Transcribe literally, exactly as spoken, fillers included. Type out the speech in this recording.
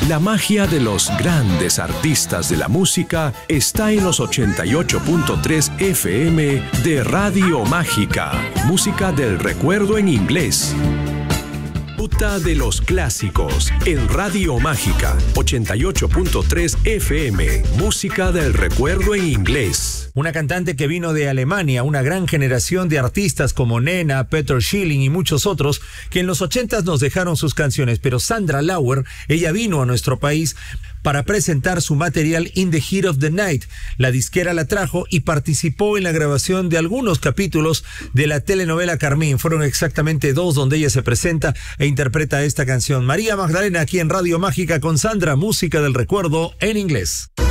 La magia de los grandes artistas de la música está en los ochenta y ocho punto tres F M de Radio Mágica. Música del recuerdo en inglés. Ruta de los clásicos en Radio Mágica, ochenta y ocho punto tres F M. Música del recuerdo en inglés. Una cantante que vino de Alemania, una gran generación de artistas como Nena, Peter Schilling y muchos otros que en los ochentas nos dejaron sus canciones. Pero Sandra Lauer, ella vino a nuestro país para presentar su material In the Heat of the Night. La disquera la trajo y participó en la grabación de algunos capítulos de la telenovela Carmín. Fueron exactamente dos donde ella se presenta e interpreta esta canción. María Magdalena aquí en Radio Mágica con Sandra, música del recuerdo en inglés.